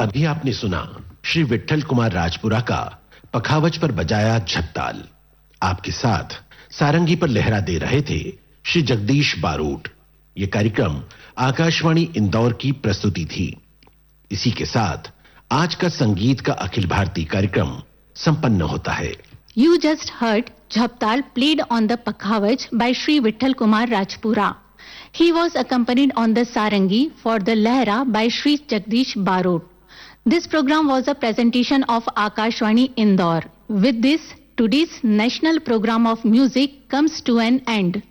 अभी आपने सुना श्री विट्ठल कुमार राजपुरा का पखावज पर बजाया झपताल। आपके साथ सारंगी पर लहरा दे रहे थे श्री जगदीश बारोट। ये कार्यक्रम आकाशवाणी इंदौर की प्रस्तुति थी। इसी के साथ आज का संगीत का अखिल भारतीय कार्यक्रम संपन्न होता है। You just heard Jhaptal played on the Pakhavaj by Sri Vitthal Kumar Rajpura. He was accompanied on the Sarangi for the Lehra by Sri Jagdish Barot. This program was a presentation of Akashwani Indore. With this, today's national program of music comes to an end.